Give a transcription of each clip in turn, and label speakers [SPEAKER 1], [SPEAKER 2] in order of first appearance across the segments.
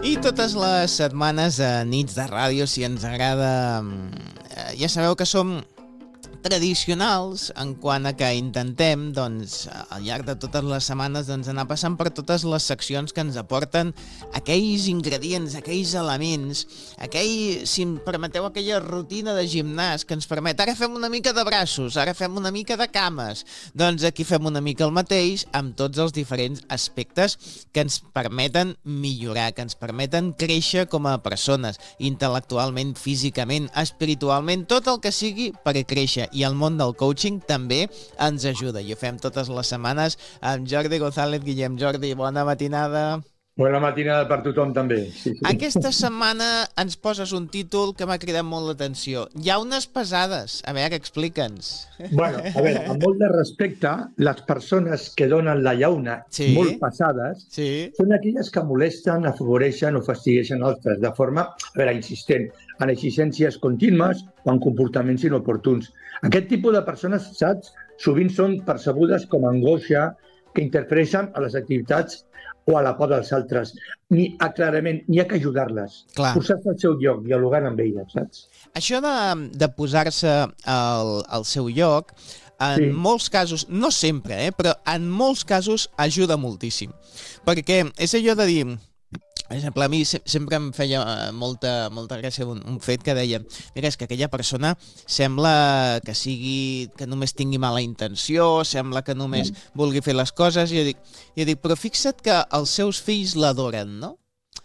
[SPEAKER 1] I totes les setmanes a Nits de Ràdio, si ens agrada, ja sabeu que som tradicionals en quant a que intentem, doncs, al llarg de totes les setmanes, doncs, anar passant per totes les seccions que ens aporten aquells ingredients, aquells elements, si em permeteu, aquella rutina de gimnàs que ens permet, ara fem una mica de braços, ara fem una mica de cames, doncs aquí fem una mica el mateix amb tots els diferents aspectes que ens permeten millorar, que ens permeten créixer com a persones, intel·lectualment, físicament, espiritualment, tot el que sigui per créixer. I el món del coaching també ens ajuda. I ho fem totes les setmanes amb Jordi González Guillem. Jordi, bona matinada.
[SPEAKER 2] Bona matinada per tothom també. Sí.
[SPEAKER 1] Aquesta setmana ens poses un títol que m'ha cridat molt l'atenció. Llaunes pesades. A veure, explica'ns.
[SPEAKER 2] Bueno, a veure, amb molt de respecte, les persones que donen la llauna molt pesades són aquelles que molesten, afavoreixen o fastigueixen altres de forma, a veure, insistent, en exigències contínues o en comportaments inoportuns. Aquest tipus de persones, saps, sovint són percebudes com a angoixa que interfereixen a les activitats o a la por dels altres. Clarament, n'hi ha que ajudar-les. Posar-se al seu lloc, dialogant amb elles, saps?
[SPEAKER 1] Això de posar-se al seu lloc, en molts casos, no sempre, però en molts casos ajuda moltíssim. Perquè és allò de dir... Per exemple, a mi sempre em feia molta gràcia un fet que deia, mira, és que aquella persona sembla que només tingui mala intenció, sembla que només vulgui fer les coses, i jo dic, però fixa't que els seus fills l'adoren, no?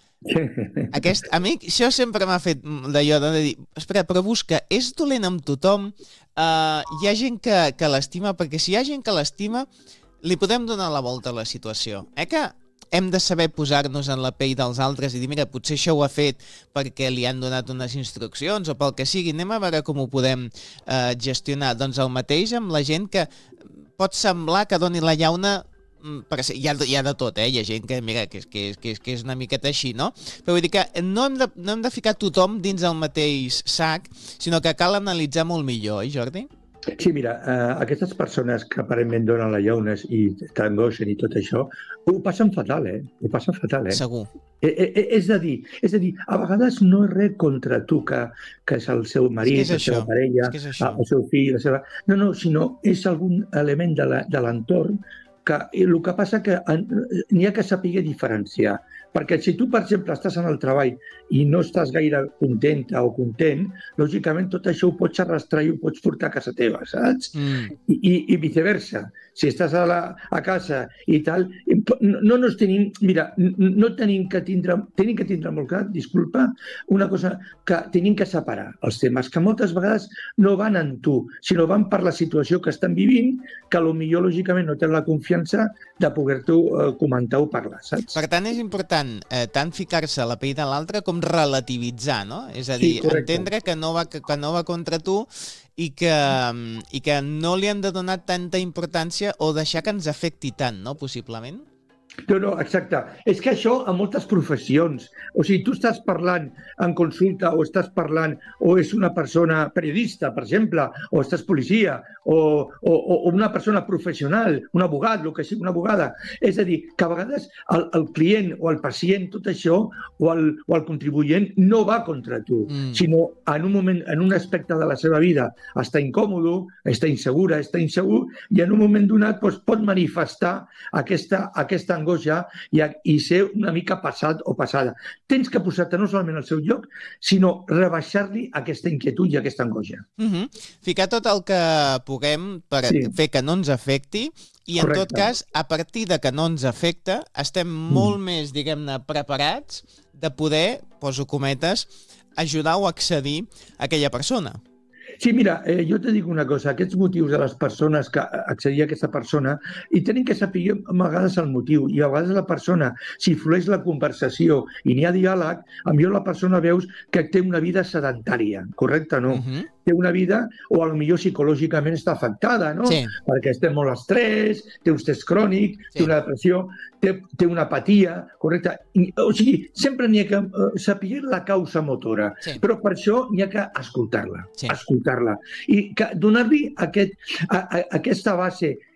[SPEAKER 1] A mi això sempre m'ha fet d'allò de dir, espera, però busca, és dolent amb tothom, hi ha gent que l'estima, perquè si hi ha gent que l'estima, li podem donar la volta a la situació, que hem de saber posar-nos en la pell dels altres i dir, mira, potser això ho ha fet perquè li han donat unes instruccions o pel que sigui, anem a veure com ho podem gestionar. Doncs el mateix amb la gent que pot semblar que doni la llauna, hi ha de tot, hi ha gent que, mira, que és una miqueta així, no? Però vull dir que no hem de ficar tothom dins el mateix sac, sinó que cal analitzar molt millor, Jordi?
[SPEAKER 2] Sí, mira, aquestes persones que aparentment donen la llaunes i t'angoixen i tot això, ho passen fatal, Ho passen fatal,
[SPEAKER 1] Segur.
[SPEAKER 2] És a dir, a vegades no és res contra tu, que és el seu marit, la seva parella, el seu fill, la seva... No, sinó és algun element de l'entorn que el que passa que n'hi ha que saber diferenciar. Perquè si tu, per exemple, estàs en el treball i no estàs gaire contenta o content, lògicament tot això ho pots arrastrar i ho pots portar a casa teva, saps? I viceversa. Si estàs a casa i tal, no tenim que tindre molt clar, disculpa, una cosa, que tenim que separar els temes, que moltes vegades no van en tu, sinó van per la situació que estan vivint, que potser, lògicament, no tenen la confiança de poder-t'ho comentar o parlar, saps?
[SPEAKER 1] Per tant, és important tant ficar-se a la pell de l'altre com relativitzar, no? És a dir, entendre que no va contra tu i que no li han de donar tanta importància o deixar que ens afecti tant, no? Possiblement.
[SPEAKER 2] No, exacte. És que això a moltes professions, o sigui, tu estàs parlant en consulta o estàs parlant, o és una persona periodista, per exemple, o estàs policia, o una persona professional, un abogat, el que sigui, una abogada. És a dir, que a vegades el client o el pacient, tot això, o el contribuent, no va contra tu, sinó en un moment, en un aspecte de la seva vida, està incòmode, està insegura, està insegur, i en un moment donat pot manifestar aquesta angoixa i ser una mica passat o passada. Tens que posar-te no solament al seu lloc, sinó rebaixar-li aquesta inquietud i aquesta angoixa.
[SPEAKER 1] Ficar tot el que puguem per fer que no ens afecti i, en tot cas, a partir de que no ens afecta, estem molt més, diguem-ne, preparats de poder, poso cometes, ajudar o accedir a aquella persona.
[SPEAKER 2] Sí, mira, jo te dic una cosa, aquests motius de les persones que accedir a aquesta persona, i tenim que saber a vegades el motiu, i a vegades la persona, si flueix la conversació i n'hi ha diàleg, potser la persona veus que té una vida sedentària, correcte, no? Té una vida, o potser psicològicament està afectada, no? Perquè té molt estrès, té un estrès crònic, té una depressió, té una apatia, correcte? O sigui, sempre n'hi ha que saber la causa motora, però per això n'hi ha que escoltar-la, i donar-li aquesta base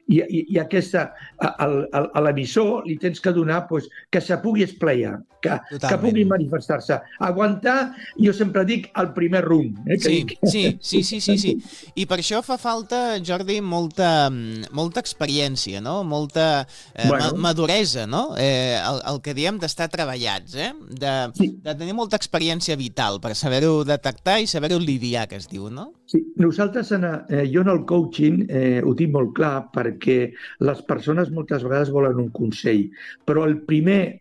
[SPEAKER 2] I aquesta, a l'emissor li tens que donar que se pugui esplaiar, que pugui manifestar-se. Aguantar, jo sempre dic, el primer run.
[SPEAKER 1] Sí. I per això fa falta, Jordi, molta experiència, no? Molta maduresa, no? El que diem d'estar treballats, de tenir molta experiència vital per saber-ho detectar i saber-ho lidiar, que es diu, no?
[SPEAKER 2] Sí, nosaltres, jo en el coaching ho tinc molt clar perquè les persones moltes vegades volen un consell, però el primer